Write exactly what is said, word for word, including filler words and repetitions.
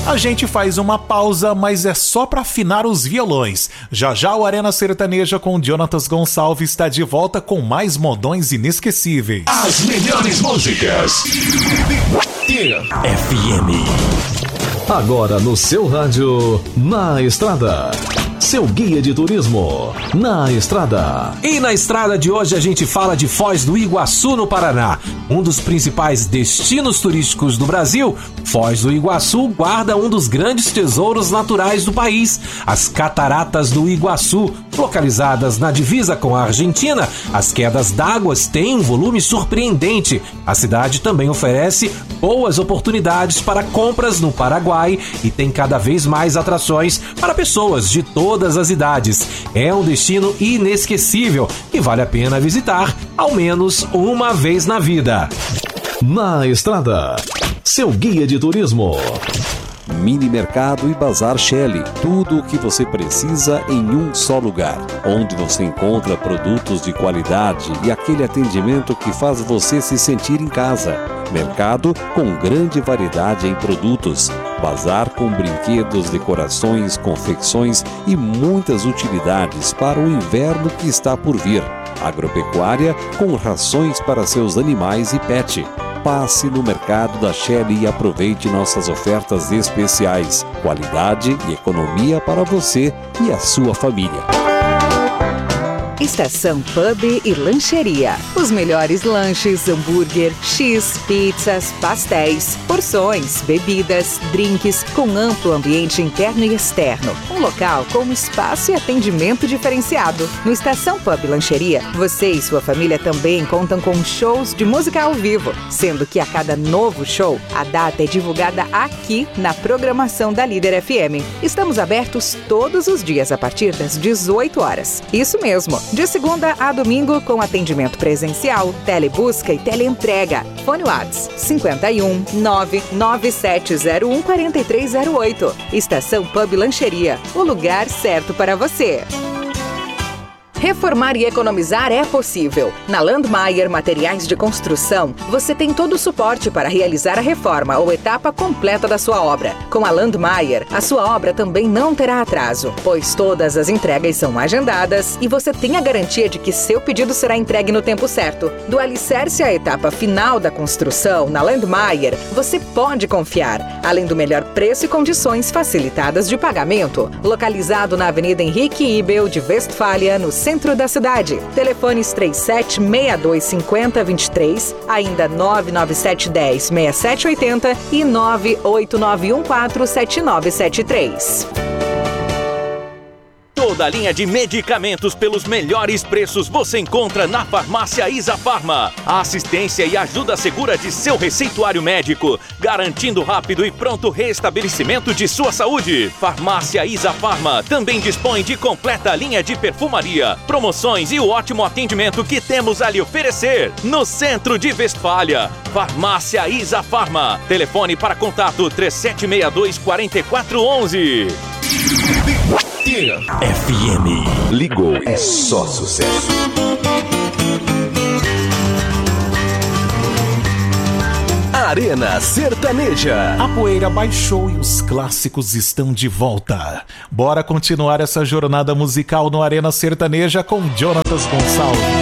A gente faz uma pausa, mas é só para afinar os violões. Já já o Arena Sertaneja com Jonatas Gonçalves está de volta com mais modões inesquecíveis. As melhores músicas. F M. Agora no seu rádio, Na Estrada. Seu guia de turismo, Na Estrada. E na estrada de hoje a gente fala de Foz do Iguaçu, no Paraná. Um dos principais destinos turísticos do Brasil, Foz do Iguaçu guarda um dos grandes tesouros naturais do país, as Cataratas do Iguaçu. Localizadas na divisa com a Argentina, as quedas d'água têm um volume surpreendente. A cidade também oferece boas oportunidades para compras no Paraguai e tem cada vez mais atrações para pessoas de todas as idades. É um destino inesquecível que vale a pena visitar ao menos uma vez na vida. Na Estrada, seu guia de turismo. Mini Mercado e Bazar Shelley. Tudo o que você precisa em um só lugar, onde você encontra produtos de qualidade e aquele atendimento que faz você se sentir em casa. Mercado com grande variedade em produtos. Bazar com brinquedos, decorações, confecções e muitas utilidades para o inverno que está por vir. Agropecuária com rações para seus animais e pet. Passe no Mercado da Shelley e aproveite nossas ofertas especiais. Qualidade e economia para você e a sua família. Estação Pub e Lancheria. Os melhores lanches, hambúrguer, X, pizzas, pastéis, porções, bebidas, drinks, com amplo ambiente interno e externo. Um local com espaço e atendimento diferenciado. No Estação Pub e Lancheria, você e sua família também contam com shows de música ao vivo, sendo que a cada novo show, a data é divulgada aqui na programação da Líder F M. Estamos abertos todos os dias a partir das dezoito horas. Isso mesmo. De segunda a domingo, com atendimento presencial, telebusca e teleentrega. Fone Whats cinco um nove nove sete zero um quatro três zero oito. Estação Pub Lancheria, o lugar certo para você. Reformar e economizar é possível. Na Landmaier Materiais de Construção, você tem todo o suporte para realizar a reforma ou etapa completa da sua obra. Com a Landmaier, a sua obra também não terá atraso, pois todas as entregas são agendadas e você tem a garantia de que seu pedido será entregue no tempo certo. Do alicerce à etapa final da construção, na Landmaier, você pode confiar, além do melhor preço e condições facilitadas de pagamento. Localizado na Avenida Henrique Ibel de Westfália, no centro da cidade. Telefones três sete seis dois cinco zero dois três, ainda nove nove sete um zero seis sete oito zero e nove oito nove um quatro sete nove sete três. Toda a linha de medicamentos pelos melhores preços você encontra na Farmácia Isafarma. A assistência e ajuda segura de seu receituário médico, garantindo rápido e pronto restabelecimento de sua saúde. Farmácia Isafarma também dispõe de completa linha de perfumaria, promoções e o ótimo atendimento que temos a lhe oferecer. No centro de Westfália, Farmácia Isafarma. Telefone para contato três sete seis dois quatro quatro um um. F M. Ligou, é só sucesso. Arena Sertaneja. A poeira baixou e os clássicos estão de volta. Bora continuar essa jornada musical no Arena Sertaneja com Jonatas Gonçalves.